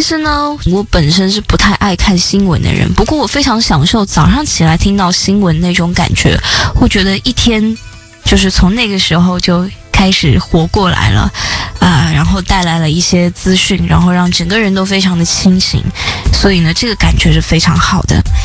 其实呢，我本身是不太爱看新闻的人，不过我非常享受早上起来听到新闻那种感觉，我觉得一天就是从那个时候就开始活过来了然后带来了一些资讯，然后让整个人都非常的清醒，所以呢，这个感觉是非常好的。